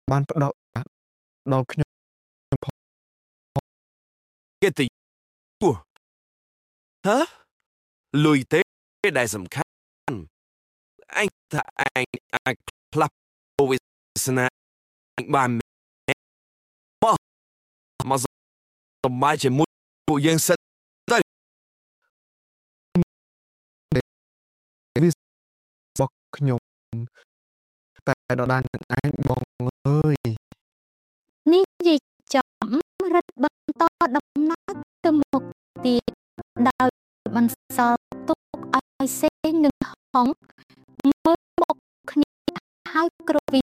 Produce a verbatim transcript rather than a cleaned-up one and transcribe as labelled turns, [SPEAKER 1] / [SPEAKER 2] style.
[SPEAKER 1] បានផ្ដល់ដល់ខ្ញុំ
[SPEAKER 2] គេទីពោះហ៎លុយទេដែលសំខាន់អញថាអញអាចផ្លាស់វិសនាបានមកមកសម្បាយជាមួយពួកយើងសិនទៅ
[SPEAKER 1] វារបស់ខ្ញុំតែដដែលនឹងឯងបងអើយ
[SPEAKER 3] នេះនិយាយចំរត់បន្តដំណើរទៅមុខទៀតដោយបន្សល់ទុកឲ្យសេងនឹងហងមើលមុខគ្នាហើយគ្រវី